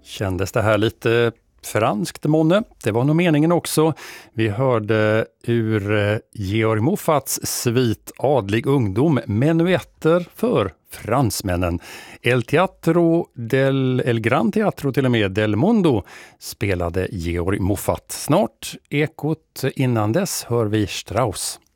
Kändes det här lite franskt månne? Det var nog meningen också. Vi hörde ur Georg Moffats svit Adlig ungdom, menuetter för fransmännen. El Gran Teatro till och med del Mondo spelade Georg Moffat. Snart Ekot, innan dess hör vi Strauss.